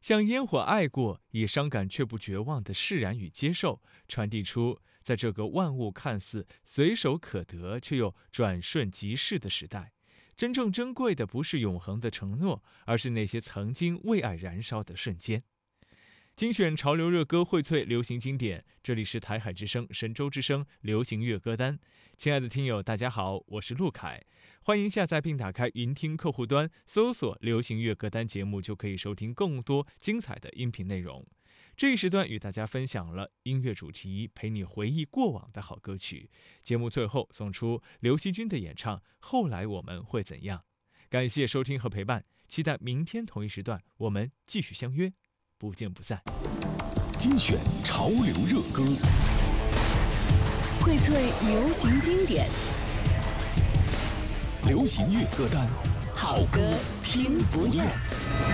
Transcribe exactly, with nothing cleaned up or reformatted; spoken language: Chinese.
像烟火爱过，以伤感却不绝望的释然与接受，传递出在这个万物看似随手可得却又转瞬即逝的时代，真正珍贵的不是永恒的承诺，而是那些曾经为爱燃烧的瞬间。精选潮流热歌，荟萃流行经典，这里是台海之声、神州之声流行乐歌单。亲爱的听友，大家好，我是陆凯，欢迎下载并打开云听客户端，搜索流行乐歌单节目，就可以收听更多精彩的音频内容。这一时段与大家分享了音乐主题，陪你回忆过往的好歌曲。节目最后送出刘惜君的演唱《后来我们会怎样》。感谢收听和陪伴，期待明天同一时段我们继续相约，不见不散。 精选潮流热歌， 荟萃流行经典， 流行乐歌单， 好歌听不厌。